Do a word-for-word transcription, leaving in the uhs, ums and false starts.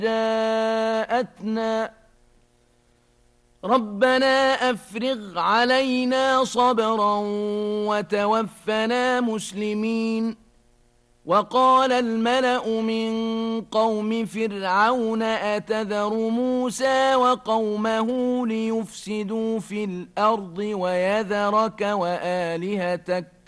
جاءتنا ربنا أفرغ علينا صبرا وتوفنا مسلمين. وقال الملأ من قوم فرعون أتذر موسى وقومه ليفسدوا في الأرض ويذرك وآلهتك